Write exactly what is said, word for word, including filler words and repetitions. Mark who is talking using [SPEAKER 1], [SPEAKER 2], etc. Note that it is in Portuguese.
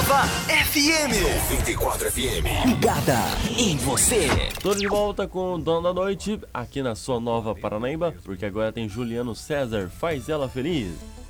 [SPEAKER 1] Nova F M.
[SPEAKER 2] noventa e quatro F M.
[SPEAKER 1] Ligada em você.
[SPEAKER 3] Tô de volta com o Dono da Noite aqui na sua Nova Paranaíba, porque agora tem Juliano César, Faz Ela Feliz.